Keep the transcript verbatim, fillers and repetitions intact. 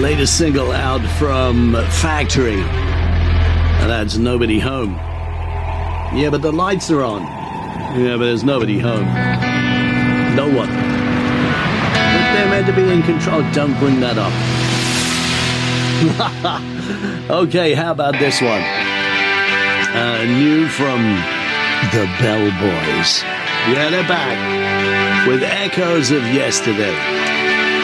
latest single out from Factory. And that's Nobody Home. Yeah, but the lights are on. Yeah, but there's nobody home. No one. But they're meant to be in control. Don't bring that up. Okay, how about this one? Uh, new from the Bell Boys. Yeah, they're back with echoes of yesterday.